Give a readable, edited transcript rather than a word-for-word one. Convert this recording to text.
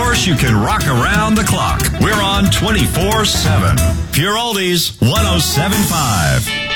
course, you can rock around the clock. We're on 24/7. Pure Oldies 107.5.